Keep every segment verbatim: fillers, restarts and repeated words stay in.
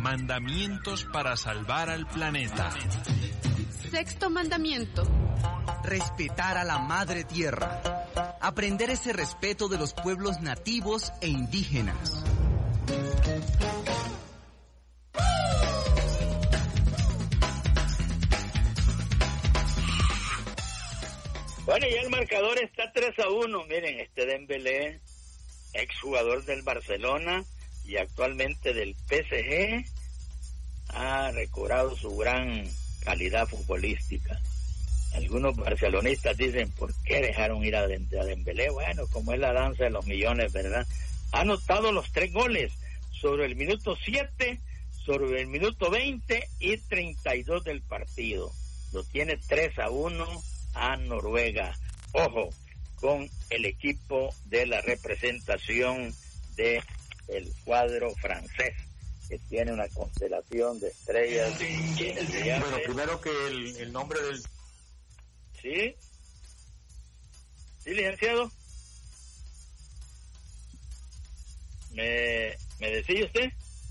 Mandamientos para salvar al planeta. Sexto mandamiento. Respetar a la madre tierra. Aprender ese respeto de los pueblos nativos e indígenas. Bueno, ya el marcador está tres a uno. Miren, este Dembélé, exjugador del Barcelona y actualmente del P S G, ha recobrado su gran calidad futbolística. Algunos barcelonistas dicen, ¿por qué dejaron ir a Dembélé? Bueno, como es la danza de los millones, ¿verdad? Ha anotado los tres goles sobre el minuto siete, sobre el minuto veinte y treinta y dos del partido. Lo tiene tres a uno a Noruega. Ojo, con el equipo de la representación de el cuadro francés, que tiene una constelación de estrellas. Bueno, primero que el, el nombre del... ¿Sí? ¿Sí, licenciado? ¿Me, me decía usted?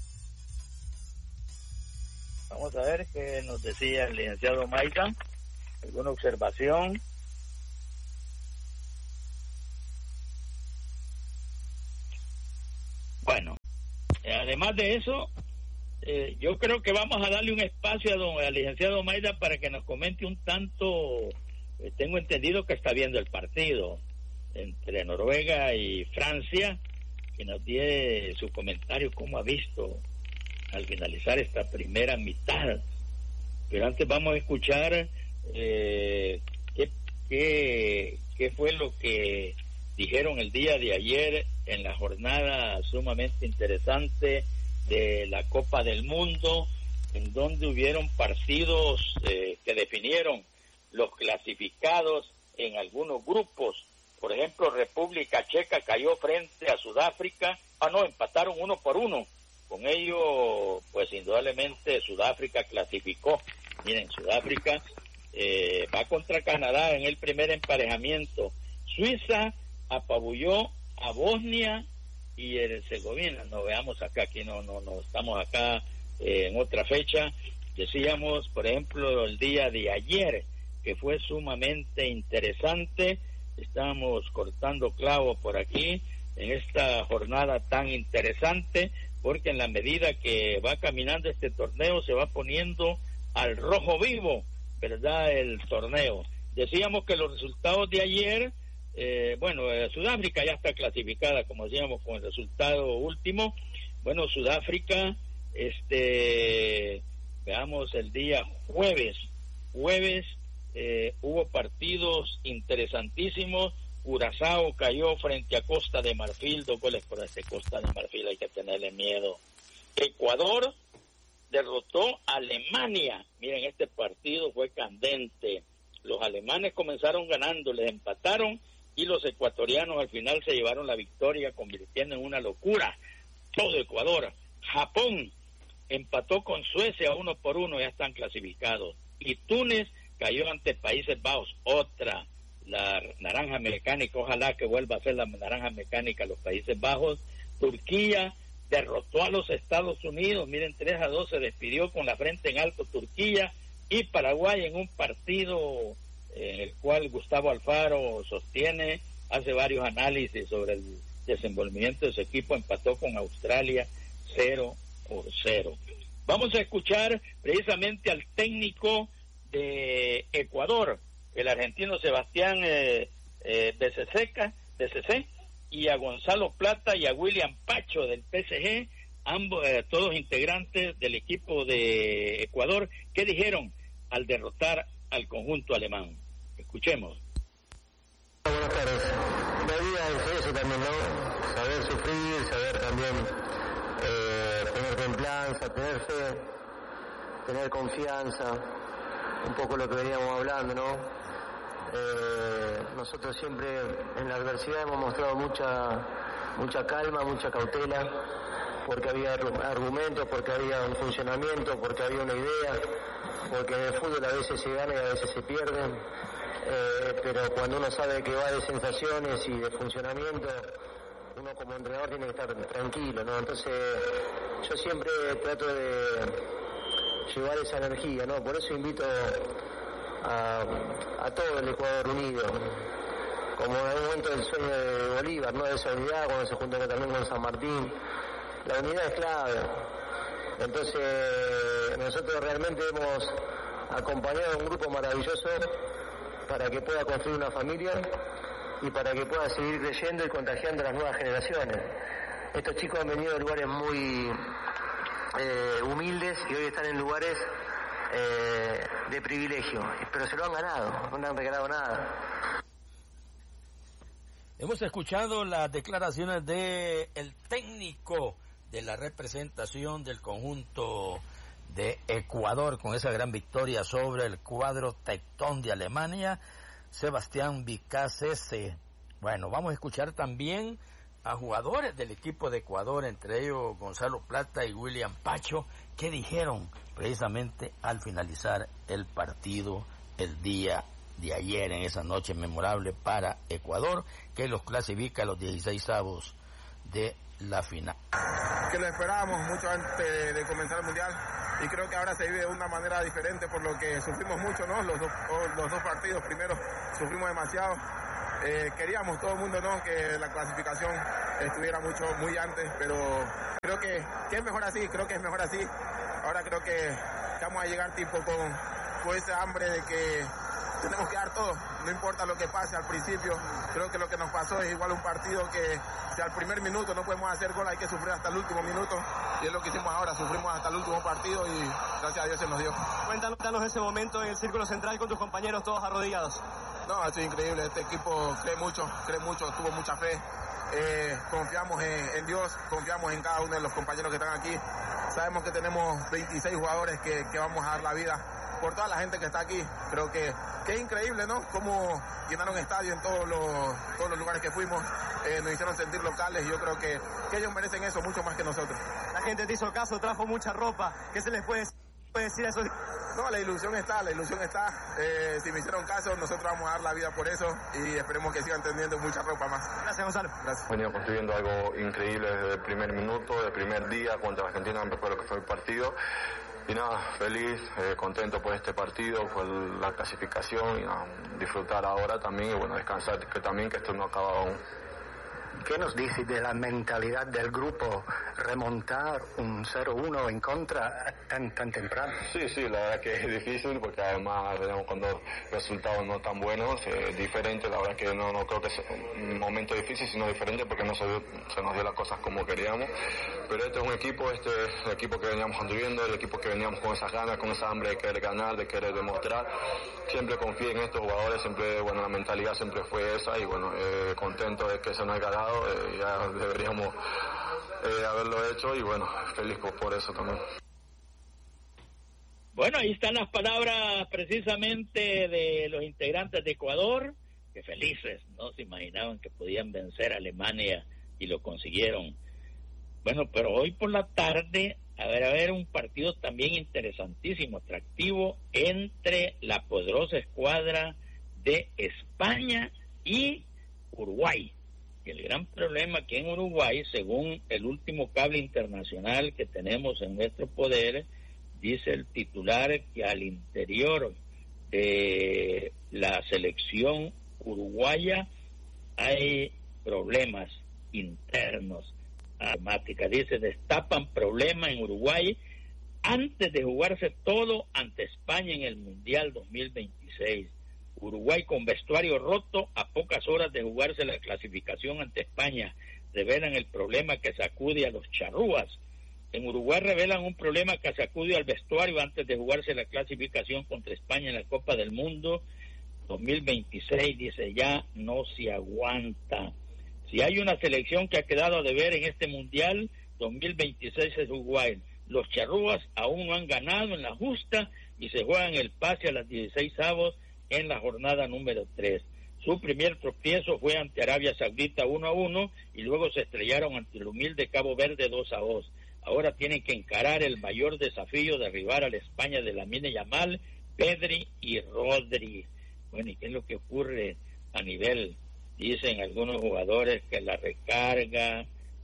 Vamos a ver qué nos decía el licenciado Maica. ¿Alguna observación? Bueno, además de eso, eh, yo creo que vamos a darle un espacio a don, al licenciado Maida para que nos comente un tanto. Eh, tengo entendido que está viendo el partido entre Noruega y Francia, que nos dé su comentario, cómo ha visto al finalizar esta primera mitad. Pero antes vamos a escuchar eh, qué, qué, qué fue lo que dijeron el día de ayer en la jornada sumamente interesante de la Copa del Mundo, en donde hubieron partidos eh, que definieron los clasificados en algunos grupos. Por ejemplo, República Checa cayó frente a Sudáfrica. Ah, no, empataron uno por uno. Con ello, pues indudablemente Sudáfrica clasificó. Miren, Sudáfrica eh, va contra Canadá en el primer emparejamiento. Suiza apabulló a Bosnia y Herzegovina. No veamos acá, aquí no, no, no estamos acá eh, en otra fecha. Decíamos, por ejemplo, el día de ayer, que fue sumamente interesante. Estamos cortando clavos por aquí en esta jornada tan interesante, porque en la medida que va caminando este torneo se va poniendo al rojo vivo, ¿verdad? El torneo. Decíamos que los resultados de ayer, eh, bueno, eh, Sudáfrica ya está clasificada, como decíamos, con el resultado último. Bueno, Sudáfrica, este, veamos el día jueves, jueves, eh, hubo partidos interesantísimos. Curazao cayó frente a Costa de Marfil, dos goles por este Costa de Marfil, hay que tenerle miedo. Ecuador derrotó a Alemania. Miren, este partido fue candente. Los alemanes comenzaron ganando, les empataron y los ecuatorianos al final se llevaron la victoria, convirtiendo en una locura todo Ecuador. Japón empató con Suecia uno por uno, ya están clasificados. Y Túnez cayó ante Países Bajos, otra, la naranja mecánica, ojalá que vuelva a ser la naranja mecánica los Países Bajos. Turquía derrotó a los Estados Unidos, miren, tres a dos se despidió con la frente en alto Turquía. Y Paraguay, en un partido en el cual Gustavo Alfaro sostiene, hace varios análisis sobre el desenvolvimiento de su equipo, empató con Australia cero por cero. Vamos a escuchar precisamente al técnico de Ecuador, el argentino Sebastián eh, eh, de Ceseca, de C C, y a Gonzalo Plata y a William Pacho del P S G, ambos, eh, todos integrantes del equipo de Ecuador, que dijeron al derrotar al conjunto alemán. Escuchemos. Buenas tardes. La vida es eso también, ¿no? Saber sufrir, saber también eh, tener templanza, tener fe, tener confianza, un poco lo que veníamos hablando, ¿no? Eh, nosotros siempre en la adversidad hemos mostrado mucha mucha calma, mucha cautela, porque había argumentos, porque había un funcionamiento, porque había una idea, porque en el fútbol a veces se gana y a veces se pierde, eh, pero cuando uno sabe que va de sensaciones y de funcionamiento, uno como entrenador tiene que estar tranquilo, ¿no? Entonces yo siempre trato de llevar esa energía, ¿no? Por eso invito a, a todo el Ecuador unido, como en algún momento el sueño de Bolívar, ¿no? De esa unidad, cuando se juntó también con San Martín. La unidad es clave. Entonces, nosotros realmente hemos acompañado a un grupo maravilloso para que pueda construir una familia y para que pueda seguir creyendo y contagiando a las nuevas generaciones. Estos chicos han venido de lugares muy eh, humildes y hoy están en lugares eh, de privilegio, pero se lo han ganado, no han regalado nada. Hemos escuchado las declaraciones de el técnico de la representación del conjunto de Ecuador con esa gran victoria sobre el cuadro Tectón de Alemania, Sebastián Vicacese. Bueno, vamos a escuchar también a jugadores del equipo de Ecuador, entre ellos Gonzalo Plata y William Pacho, que dijeron precisamente al finalizar el partido el día de ayer, en esa noche memorable para Ecuador, que los clasifica a los dieciseisavos de la final. Que lo esperábamos mucho antes de comenzar el Mundial y creo que ahora se vive de una manera diferente por lo que sufrimos mucho, ¿no? Los dos, los dos partidos primero sufrimos demasiado. Eh, queríamos todo el mundo, ¿no? Que la clasificación estuviera mucho, muy antes, pero creo que, que es mejor así, creo que es mejor así. Ahora creo que, que vamos a llegar tipo con, con ese hambre de que tenemos que dar todo, no importa lo que pase al principio. Creo que lo que nos pasó es igual un partido que si al primer minuto no podemos hacer gol, hay que sufrir hasta el último minuto, y es lo que hicimos ahora, sufrimos hasta el último partido y gracias a Dios se nos dio. Cuéntanos ese momento en el círculo central con tus compañeros todos arrodillados. No, ha sido increíble, este equipo cree mucho, cree mucho, tuvo mucha fe, eh, confiamos en, en Dios, confiamos en cada uno de los compañeros que están aquí, sabemos que tenemos veintiséis jugadores que, que vamos a dar la vida por toda la gente que está aquí. Creo que, que es increíble, ¿no? Cómo llenaron estadio en todos los, todos los lugares que fuimos, eh, nos hicieron sentir locales y yo creo que, que ellos merecen eso mucho más que nosotros. La gente te hizo caso, trajo mucha ropa, ¿qué se les puede, puede decir a eso? No, la ilusión está, la ilusión está. Eh, si me hicieron caso, nosotros vamos a dar la vida por eso y esperemos que sigan teniendo mucha ropa más. Gracias, Gonzalo. Gracias. Venimos construyendo algo increíble desde el primer minuto, del primer día contra Argentina, fue lo que fue el partido. Y nada, feliz, eh, contento por este partido, por la clasificación y nada, disfrutar ahora también y bueno, descansar que también que esto no acaba aún. ¿Qué nos dice de la mentalidad del grupo remontar un cero uno en contra tan tan temprano? Sí, sí, la verdad que es difícil porque además venimos con dos resultados no tan buenos, eh, diferentes, la verdad que no, no creo que sea un momento difícil, sino diferente porque no se, dio, se nos dio las cosas como queríamos, pero este es un equipo, este es el equipo que veníamos construyendo, el equipo que veníamos con esas ganas, con esa hambre de querer ganar, de querer demostrar, siempre confié en estos jugadores, siempre, bueno, la mentalidad siempre fue esa y bueno, eh, contento de que se nos haya dado. Eh, ya deberíamos eh, haberlo hecho y bueno, feliz por, por eso también. Bueno, ahí están las palabras precisamente de los integrantes de Ecuador, que felices, no se imaginaban que podían vencer a Alemania y lo consiguieron. Bueno, pero hoy por la tarde, a ver, a ver, un partido también interesantísimo, atractivo, entre la poderosa escuadra de España y Uruguay. Y el gran problema aquí en Uruguay, según el último cable internacional que tenemos en nuestro poder, dice el titular que al interior de la selección uruguaya hay problemas internos. Dramática, dice, destapan problemas en Uruguay antes de jugarse todo ante España en el Mundial dos mil veintiséis. Uruguay con vestuario roto a pocas horas de jugarse la clasificación ante España. Revelan el problema que sacude a los charrúas. En Uruguay revelan un problema que sacude al vestuario antes de jugarse la clasificación contra España en la Copa del Mundo dos mil veintiséis. Dice, ya no se aguanta. Si hay una selección que ha quedado a deber en este Mundial dos mil veintiséis es Uruguay. Los charrúas aún no han ganado en la justa y se juegan el pase a las dieciseisavos en la jornada número tres. Su primer tropiezo fue ante Arabia Saudita uno a uno y luego se estrellaron ante el humilde Cabo Verde dos a dos. Ahora tienen que encarar el mayor desafío de derribar a la España de Lamine Yamal, Pedri y Rodri. Bueno, ¿y qué es lo que ocurre a nivel? Dicen algunos jugadores que la recarga,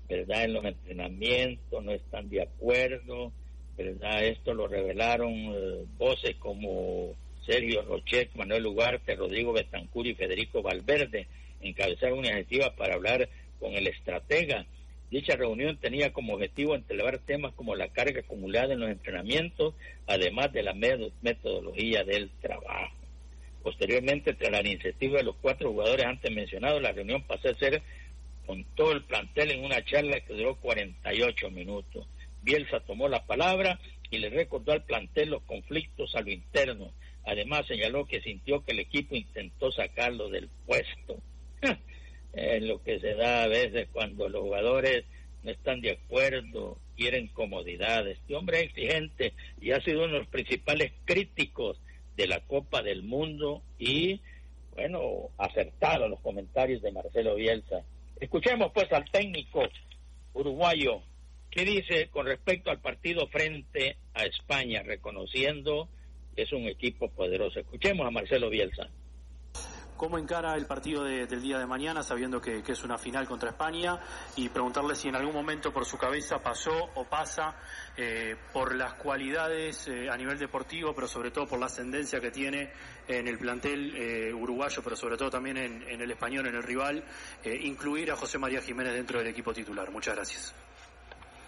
¿verdad? En los entrenamientos no están de acuerdo, ¿verdad? Esto lo revelaron eh, voces como Sergio Rochet, Manuel Ugarte, Rodrigo Betancur y Federico Valverde. Encabezaron una iniciativa para hablar con el estratega. Dicha reunión tenía como objetivo entrever temas como la carga acumulada en los entrenamientos, además de la metodología del trabajo. Posteriormente, tras la iniciativa de los cuatro jugadores antes mencionados, la reunión pasó a ser con todo el plantel en una charla que duró cuarenta y ocho minutos. Bielsa tomó la palabra y le recordó al plantel los conflictos a lo interno. Además, señaló que sintió que el equipo intentó sacarlo del puesto. Es lo que se da a veces cuando los jugadores no están de acuerdo, quieren comodidad. Este hombre es exigente y ha sido uno de los principales críticos de la Copa del Mundo y, bueno, acertado los comentarios de Marcelo Bielsa. Escuchemos pues al técnico uruguayo qué dice con respecto al partido frente a España, reconociendo que es un equipo poderoso. Escuchemos a Marcelo Bielsa. ¿Cómo encara el partido de, del día de mañana, sabiendo que, que es una final contra España? Y preguntarle si en algún momento por su cabeza pasó o pasa eh, por las cualidades eh, a nivel deportivo, pero sobre todo por la ascendencia que tiene en el plantel eh, uruguayo, pero sobre todo también en, en el español, en el rival, eh, incluir a José María Jiménez dentro del equipo titular. Muchas gracias.